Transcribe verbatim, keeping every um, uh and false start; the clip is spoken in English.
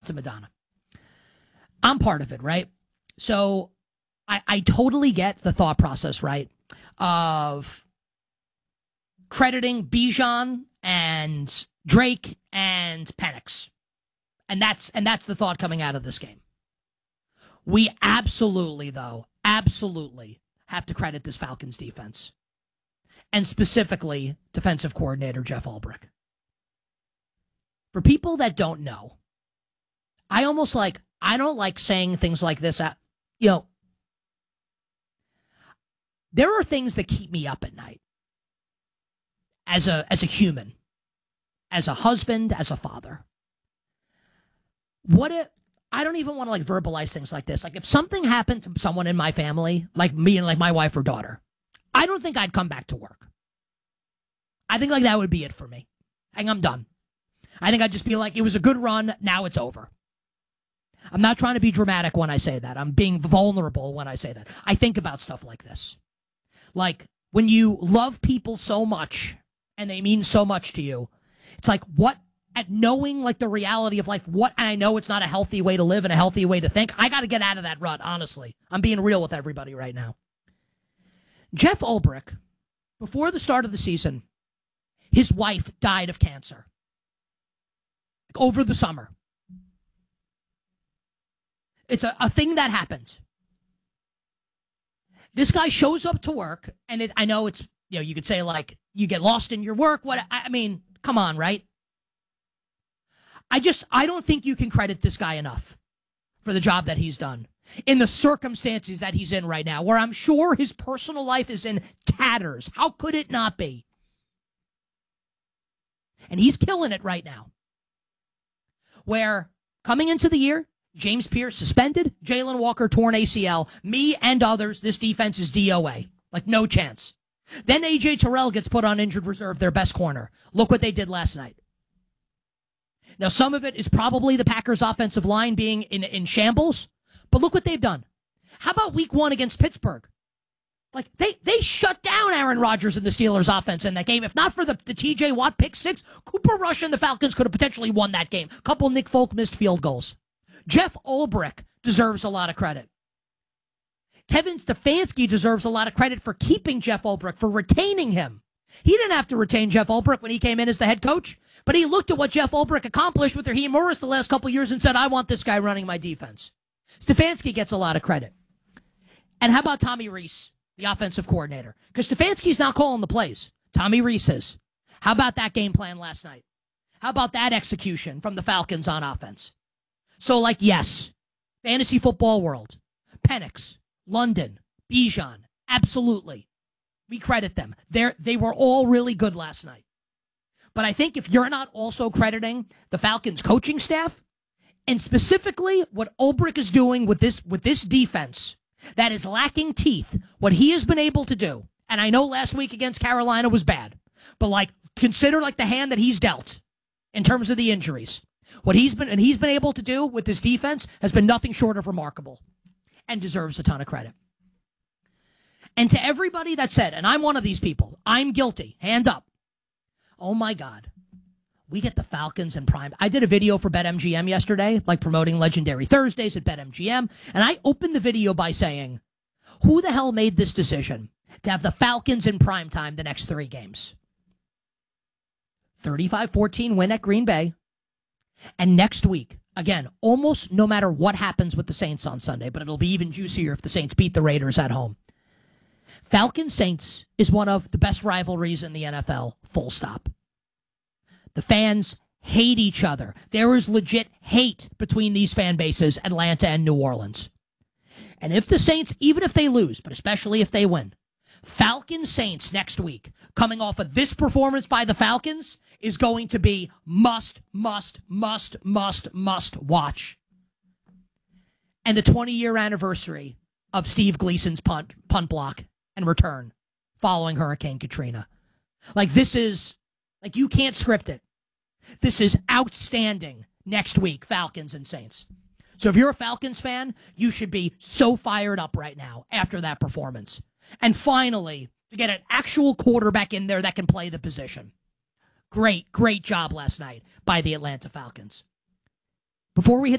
to Madonna. I'm part of it, right? So I, I totally get the thought process, right, of crediting Bijan and Drake and Penix. And that's and that's the thought coming out of this game. We absolutely, though, absolutely have to credit this Falcons defense. And specifically, defensive coordinator Jeff Ulbrich. For people that don't know, I almost like, I don't like saying things like this. At, you know, there are things that keep me up at night as a as a human, as a husband, as a father. What if, I don't even want to like verbalize things like this. Like if something happened to someone in my family, like me and like my wife or daughter, I don't think I'd come back to work. I think like that would be it for me. I think I'm done. I think I'd just be like, it was a good run. Now it's over. I'm not trying to be dramatic when I say that. I'm being vulnerable when I say that. I think about stuff like this. Like when you love people so much and they mean so much to you, it's like what, at knowing like the reality of life, what, and I know it's not a healthy way to live and a healthy way to think. I got to get out of that rut, honestly. I'm being real with everybody right now. Jeff Ulbrich, before the start of the season, his wife died of cancer. Like over the summer. It's a, a thing that happened. This guy shows up to work, and it, I know it's, you know, you could say like, you get lost in your work. What I mean, come on, right? I just, I don't think you can credit this guy enough for the job that he's done in the circumstances that he's in right now, where I'm sure his personal life is in tatters. How could it not be? And he's killing it right now. Where coming into the year, James Pierce suspended, Jalen Walker torn A C L, me and others, this defense is D O A. Like no chance. Then A J Terrell gets put on injured reserve, their best corner. Look what they did last night. Now, some of it is probably the Packers' offensive line being in, in shambles, but look what they've done. How about week one against Pittsburgh? Like, they, they shut down Aaron Rodgers and the Steelers' offense in that game. If not for the, the T J Watt pick six, Cooper Rush and the Falcons could have potentially won that game. A couple Nick Folk missed field goals. Jeff Ulbrich deserves a lot of credit. Kevin Stefanski deserves a lot of credit for keeping Jeff Ulbrich, for retaining him. He didn't have to retain Jeff Ulbrich when he came in as the head coach, but he looked at what Jeff Ulbrich accomplished with Raheem Morris the last couple of years and said, I want this guy running my defense. Stefanski gets a lot of credit. And how about Tommy Rees, the offensive coordinator? Because Stefanski's not calling the plays. Tommy Rees is. How about that game plan last night? How about that execution from the Falcons on offense? So, like, yes, fantasy football world, Penix, London, Bijan, absolutely. We credit them. They're, they were all really good last night. But I think if you're not also crediting the Falcons coaching staff, and specifically what Ulbrich is doing with this with this defense that is lacking teeth, what he has been able to do, and I know last week against Carolina was bad, but like consider like the hand that he's dealt in terms of the injuries. What he's been and he's been able to do with this defense has been nothing short of remarkable and deserves a ton of credit. And to everybody that said, and I'm one of these people, I'm guilty, hand up. Oh my God, we get the Falcons in prime. I did a video for BetMGM yesterday, like promoting Legendary Thursdays at BetMGM, and I opened the video by saying, who the hell made this decision to have the Falcons in prime time the next three games? thirty-five fourteen win at Green Bay. And next week, again, almost no matter what happens with the Saints on Sunday, but it'll be even juicier if the Saints beat the Raiders at home. Falcons-Saints is one of the best rivalries in the N F L, full stop. The fans hate each other. There is legit hate between these fan bases, Atlanta and New Orleans. And if the Saints, even if they lose, but especially if they win, Falcons-Saints next week, coming off of this performance by the Falcons, is going to be must, must, must, must, must watch. And the twenty-year anniversary of Steve Gleason's punt, punt block and return following Hurricane Katrina. Like, this is, like, you can't script it. This is outstanding next week, Falcons and Saints. So if you're a Falcons fan, you should be so fired up right now after that performance. And finally, to get an actual quarterback in there that can play the position. Great, great job last night by the Atlanta Falcons. Before we hit